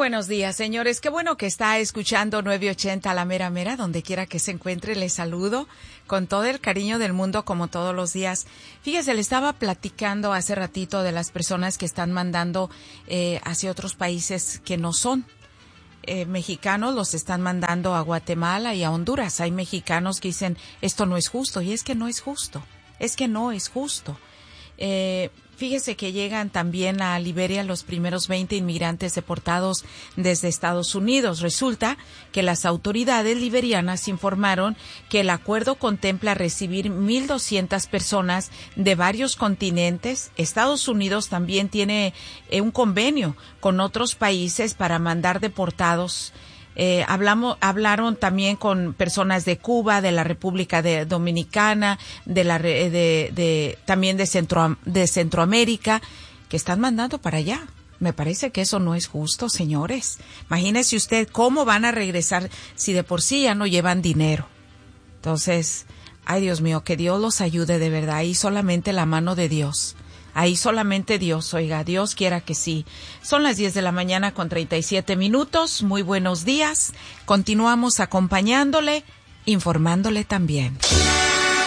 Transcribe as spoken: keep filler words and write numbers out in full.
buenos días, señores. Qué bueno que está escuchando nueve ochenta La Mera Mera, donde quiera que se encuentre. Les saludo con todo el cariño del mundo, como todos los días. Fíjese, le estaba platicando hace ratito de las personas que están mandando eh, hacia otros países que no son eh, mexicanos, los están mandando a Guatemala y a Honduras. Hay mexicanos que dicen, esto no es justo, y es que no es justo, es que no es justo. Eh, Fíjese que llegan también a Liberia los primeros veinte inmigrantes deportados desde Estados Unidos. Resulta que las autoridades liberianas informaron que el acuerdo contempla recibir mil doscientas personas de varios continentes. Estados Unidos también tiene eh, un convenio con otros países para mandar deportados. Eh, hablamos, hablaron también con personas de Cuba, de la República de Dominicana, de la, de, de, también de Centro, de Centroamérica, que están mandando para allá. Me parece que eso no es justo, señores. Imagínese usted cómo van a regresar si de por sí ya no llevan dinero. Entonces, ay Dios mío, que Dios los ayude de verdad. Ahí solamente la mano de Dios. Ahí solamente Dios, oiga, Dios quiera que sí. Son las diez de la mañana con treinta y siete minutos. Muy buenos días. Continuamos acompañándole, informándole también.